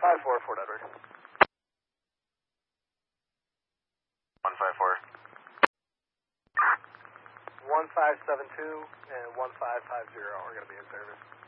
5-4, Fort Edward. 154. 1572 and 1550 are going to be in service.